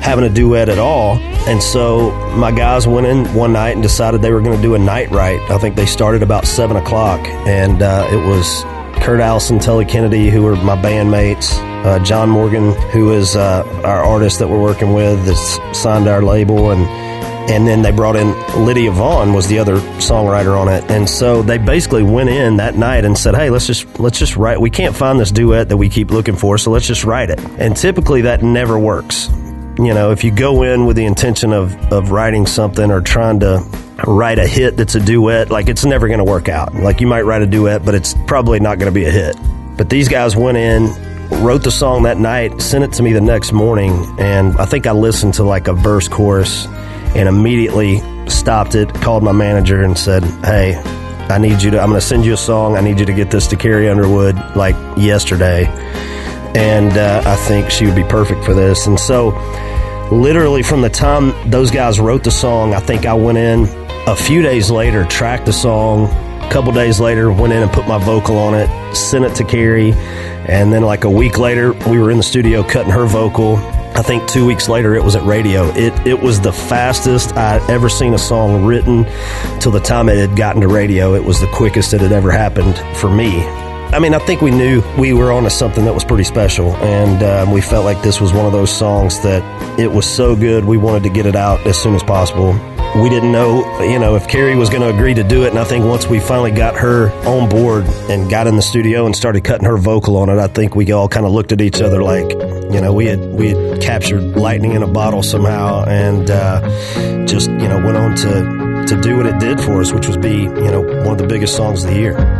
having a duet at all. And so my guys went in one night and decided they were going to do a night write. I think they started about 7 o'clock, and it was Kurt Allison, Tully Kennedy, who were my bandmates, John Morgan, who is our artist that we're working with, that's signed to our label, and then they brought in Lydia Vaughn, was the other songwriter on it. And so they basically went in that night and said, hey, let's just write. We can't find this duet that we keep looking for, so let's just write it. And typically that never works. You know, if you go in with the intention of writing something or trying to write a hit that's a duet, like, it's never going to work out. Like, you might write a duet, but it's probably not going to be a hit. But these guys went in, wrote the song that night, sent it to me the next morning, and I think I listened to like a verse chorus and immediately stopped it, called my manager and said, hey, I'm going to send you a song. I need you to get this to Carrie Underwood like yesterday. And I think she would be perfect for this. And so literally from the time those guys wrote the song, I think I went in a few days later, tracked the song. A couple days later, went in and put my vocal on it, sent it to Carrie. And then like a week later, we were in the studio cutting her vocal. I think 2 weeks later, it was at radio. It was the fastest I'd ever seen a song written till the time it had gotten to radio. It was the quickest it had ever happened for me. I mean, I think we knew we were onto something that was pretty special, and we felt like this was one of those songs that it was so good we wanted to get it out as soon as possible. We didn't know, if Carrie was going to agree to do it, and I think once we finally got her on board and got in the studio and started cutting her vocal on it, I think we all kind of looked at each other like, we had captured lightning in a bottle somehow, and just, went on to do what it did for us, which was be, one of the biggest songs of the year.